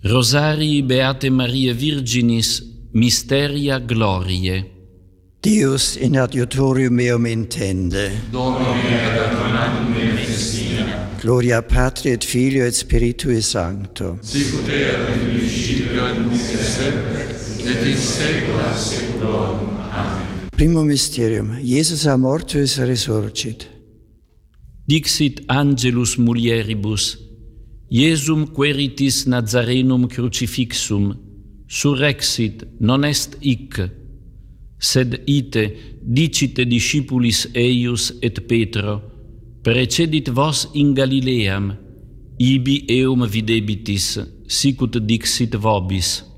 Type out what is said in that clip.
Rosarii Beate Maria Virginis, Mysteria Gloriae. Deus in adiutorium meum intende. Domine ad adonandum me festina. Gloria Patri et Filio et Spiritui Sancto. Sicut erat in principio et nunc et semper, et in saecula saeculorum. Amen. Primum mysterium, Iesus a mortuis resurgit. Dixit Angelus mulieribus, Iesum queritis Nazarenum crucifixum, surrexit, non est hic, sed ite dicite discipulis eius et Petro, precedit vos in Galileam, ibi eum videbitis, sicut dixit vobis.